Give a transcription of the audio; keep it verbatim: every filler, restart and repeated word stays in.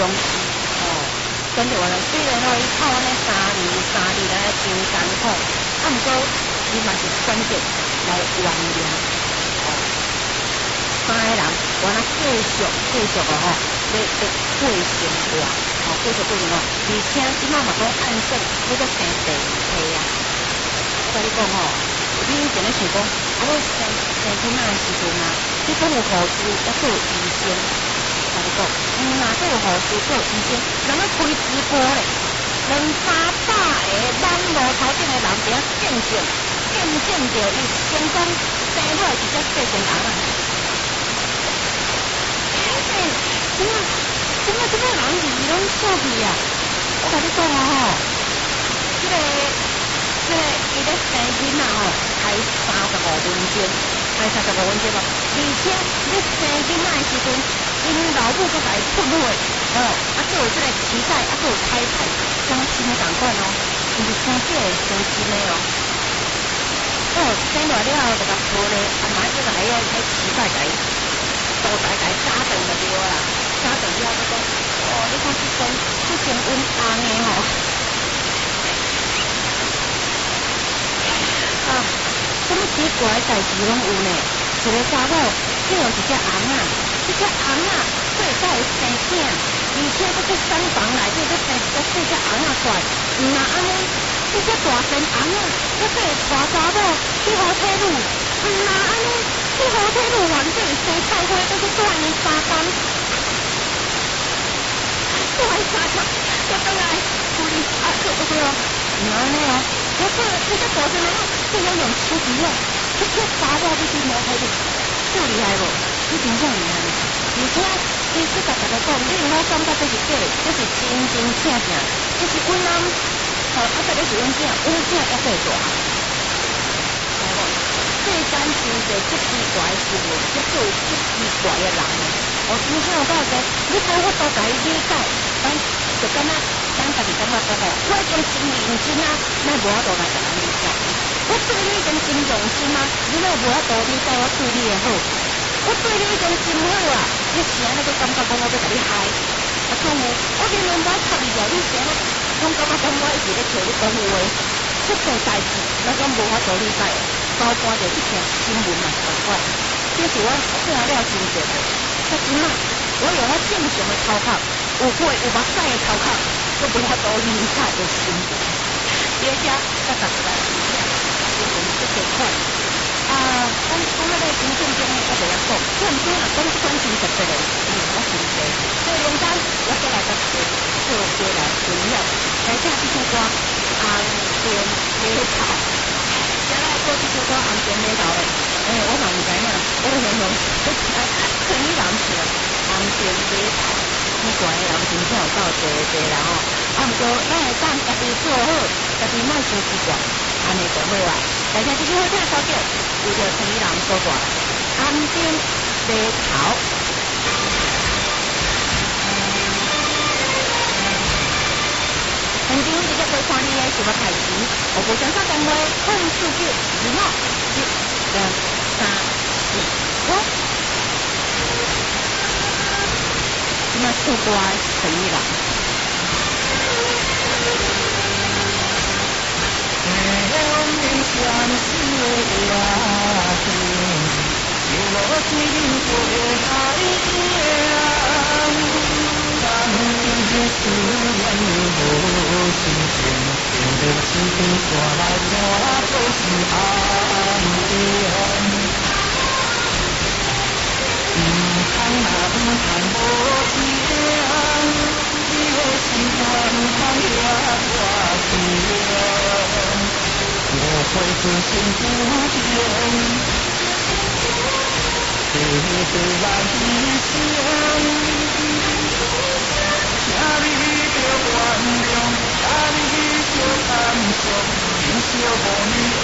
勇士哦，选择完了，虽然说伊靠安尼三年三年来真艰苦，啊，毋过伊嘛是选择来原谅哦，三个人原来继续继续哦吼，要要过生活哦，继续过生活，而且即马嘛讲按说要搁生第二胎啊，我甲你讲吼，你以前咧想讲，啊，我生生囡仔的时阵啊，你讲有护士，还佫有医生。甲你讲，嗯啊，佫有护士，佫有医生，人咧开直播咧，两三百个网络头顶的人伫遐见证，见证着伊成功生出来直接生成人啊！哎，怎么怎么怎么人离拢错去啊？我甲你讲啊吼，即个即个伊咧生囡仔吼，开三十五分钟，开三十五分钟咯，而且你生囡仔的时阵。因老母搁来出货，哦，啊，佫有即个脐带，啊，佫有胎盘，像新的共款哦，毋是生假的，生新的哦。哦，生落了后就甲拖咧，啊，买即个迄个迄脐带甲伊，倒带甲伊扎断就对啦，扎断了后佫讲，哦，你看即身即身温红的吼，啊，什么奇怪的代志拢有呢？一个查某，这又是只红仔。这只红仔做才会生囝，而且佫去产房内底佫生一只细只红仔出来。毋若安尼，这只大身红仔，佫做会带查某去好体路。毋若安尼，去好体路原底生菜花，佫去带伊三工，带伊三工，佫倒来处理啊，对对哦，毋安尼哦，我做这只大身红仔，这要用手机哦，去去查某要去好体路，够厉害无？你真正厉害，而且伊去甲大家讲，你毋好感觉这是假，这是真真正正，这是阮人，哦，啊，特别是阮囝，阮囝还最大，知无？世间真侪这奇怪的事物，也做有这奇怪的人，哦，真正有够多，你无法度甲伊理解，咱就感觉咱家己感觉讲吼，我已经真认真啊，咱无法度来甲咱理解。我对你已经真用心啊，你若无法度理解我对你的好。我对你已经真好啊！你是安尼个感觉讲我要甲你害，啊，讲有，我明明无插你了，你是安尼，拢感觉讲我一直咧找你讲有话，这种代志，咱讲无法度理解，包括着以前新闻嘛，同款，这是我看了真侪个，啊，即马我用我正常的头壳，有血有目屎的头壳，都无法度理解的新闻，而且甲大家理解新闻这个款。啊，讲讲那个真正经的，我袂晓讲。我毋过若讲即款真实的嘞，嗯，我真济。所以龙山，我过来甲做做过来分享，来听这首歌《红鬢马头》。现在做这首歌《红鬢马头》嘞，诶，我嘛毋知影，我形容我知影，村里人唱红鬢马头，奇怪的人真正有够济济啦吼。啊，毋过咱会当家己做好，家己莫伤奇怪，安尼就好啊。大家继续好听的歌曲，有着村里人所歌《红鬢马头》。现场直接来看你的是我台词，我无相差电话控四九二五一两三四五。今麦唱歌的村里人。相思的拉长，流落水面过海洋。当天思念无心情，定着是天线来看，都是红鬢。唔通啊唔通无情，你的心肝唔通掠我情。我会自信不变，对对来一声，请你着原谅，请你着坦诚，忍受无你